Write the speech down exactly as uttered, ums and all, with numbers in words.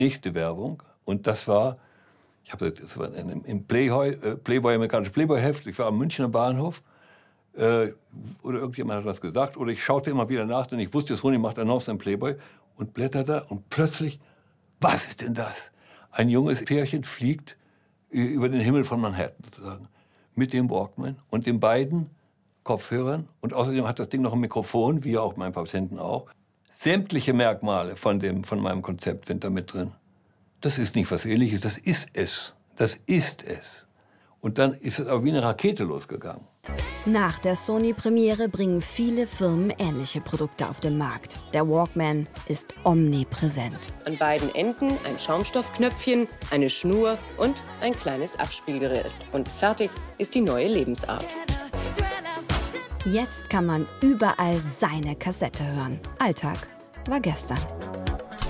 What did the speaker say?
Nächste Werbung. Und das war, ich habe das war im, im Playboy, äh, Playboy, amerikanisches Playboy-Heft. Ich war am Münchner Bahnhof. Äh, oder irgendjemand hat das gesagt. Oder ich schaute immer wieder nach, denn ich wusste, Sony macht Annoncen im Playboy. Und blätterte und plötzlich, was ist denn das? Ein junges Pärchen fliegt über den Himmel von Manhattan sozusagen. Mit dem Walkman und den beiden Kopfhörern. Und außerdem hat das Ding noch ein Mikrofon, wie auch mein Patienten auch. Sämtliche Merkmale von, dem, von meinem Konzept sind da mit drin. Das ist nicht was Ähnliches, das ist es. Das ist es. Und dann ist es aber wie eine Rakete losgegangen. Nach der Sony-Premiere bringen viele Firmen ähnliche Produkte auf den Markt. Der Walkman ist omnipräsent. An beiden Enden ein Schaumstoffknöpfchen, eine Schnur und ein kleines Abspielgerät. Und fertig ist die neue Lebensart. Jetzt kann man überall seine Kassette hören. Alltag war gestern.